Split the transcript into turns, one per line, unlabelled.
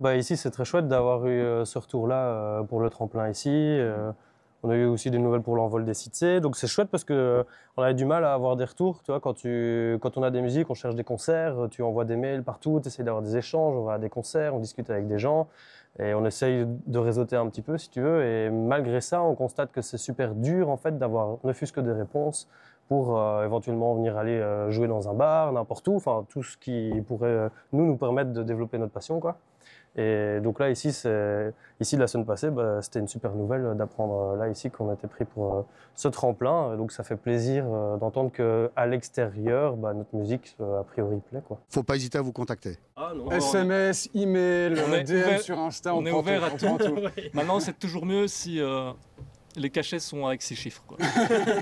Bah, ici, c'est très chouette d'avoir eu ce retour-là pour le tremplin ici. On a eu aussi des nouvelles pour l'envol des CITC. Donc c'est chouette parce que on avait du mal à avoir des retours. Tu vois, quand on a des musiques, on cherche des concerts, tu envoies des mails partout, tu essaies d'avoir des échanges, on va à des concerts, on discute avec des gens et on essaye de réseauter un petit peu si tu veux. Et malgré ça, on constate que c'est super dur en fait d'avoir ne fût-ce que des réponses pour éventuellement venir aller jouer dans un bar, n'importe où. Enfin, tout ce qui pourrait nous permettre de développer notre passion, quoi. Et donc là, ici, la semaine passée, bah, c'était une super nouvelle d'apprendre là, ici, qu'on a été pris pour ce tremplin. Donc ça fait plaisir d'entendre qu'à l'extérieur, bah, notre musique, a priori, plaît, quoi.
Faut pas hésiter à vous contacter.
Ah non.
SMS, email, DM
ouvert,
sur Insta,
on est ouvert à tout.
tout.
Maintenant, c'est toujours mieux si les cachets sont avec 6 chiffres, quoi.